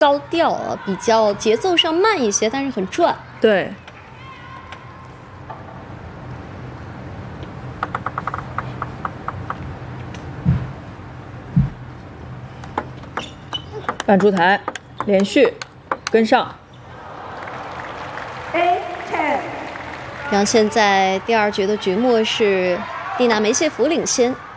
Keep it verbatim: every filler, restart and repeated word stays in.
高调啊，比较节奏上慢一些，但是很转。 对。半出台，连续跟上。 然后现在第二局的局末是蒂娜梅谢弗领先。